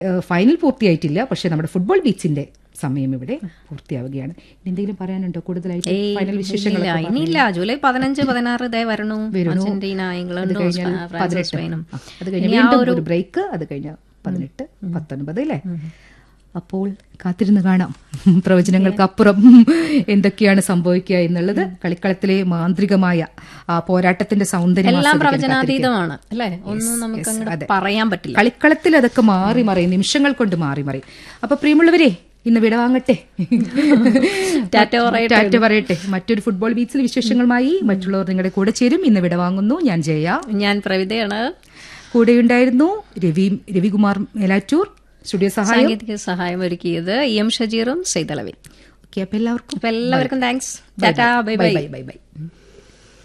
Final പൂർത്തിയായിട്ടില്ല, പക്ഷെ നമ്മുടെ ഫുട്ബോൾ ബീച്ചിന്റെ സമയം ഇവിടെ പൂർത്തിയാവുകയാണ്. എന്തെങ്കിലും പറയാനുണ്ടോ കൂടുതലായിട്ട് ഫൈനൽ വിശേഷങ്ങൾ? ഇനിയില്ല, ജൂലൈ 15, 16 വരണു. അർജന്റീന, ഇംഗ്ലണ്ടും ഫ്രാൻസും സ്പെയിനും. അത് കഴിഞ്ഞാൽ വീണ്ടും ഒരു ബ്രേക്ക്. അത് കഴിഞ്ഞാൽ 18, 19 അല്ലേ? അപ്പോൾ കാത്തിരുന്ന് കാണാം പ്രവചനങ്ങൾക്കപ്പുറം എന്തൊക്കെയാണ് സംഭവിക്കുക എന്നുള്ളത്. കളിക്കളത്തിലെ മാന്ത്രികമായ ആ പോരാട്ടത്തിന്റെ സൗന്ദര്യം എല്ലാം പ്രവചനാതീതമാണ് അല്ലെ, ഒന്നും നമുക്ക് പറയാൻ പറ്റില്ല. കളിക്കളത്തിൽ അതൊക്കെ മാറി മറിയും, നിമിഷങ്ങൾ കൊണ്ട് മാറി മറിയും. അപ്പൊ പ്രിയമുള്ളവരെ, ഇന്ന് വിട വാങ്ങട്ടെ, ടാറ്റ പറയട്ടെ. മറ്റൊരു ഫുട്ബോൾ ബീച്ചിൽ വിശേഷങ്ങളുമായി മറ്റുള്ളവർ നിങ്ങളുടെ കൂടെ ചേരും. ഇന്ന് വിട വാങ്ങുന്നു. ഞാൻ ജയ, ഞാൻ പ്രവിതയാണ്. കൂടെയുണ്ടായിരുന്നു രവികുമാർ മേലാറ്റൂർ. സ്റ്റുഡിയോ സാങ്കേതിക സഹായം ഒരുക്കിയത് EM ഷജീറും സൈതലവി. ഓക്കെ, അപ്പൊ എല്ലാവർക്കും താങ്ക്സ്. Tata, bye bye.